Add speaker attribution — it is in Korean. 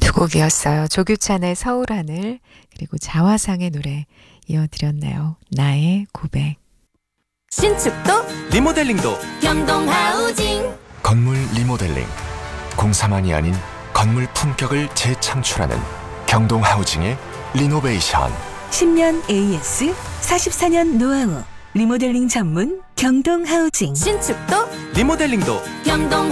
Speaker 1: 두 곡이었어요. 조규찬의 서울하늘 그리고 자화상의 노래 이어드렸네요. 나의 고백.
Speaker 2: 신축도
Speaker 3: 리모델링도
Speaker 2: 경동하우징.
Speaker 4: 건물 리모델링, 공사만이 아닌 건물 품격을 재창출하는 경동하우징의 리노베이션.
Speaker 5: 10년 AS, 44년 노하우, 리모델링 전문 경동하우징.
Speaker 2: 신축도
Speaker 3: 리모델링도
Speaker 2: 경동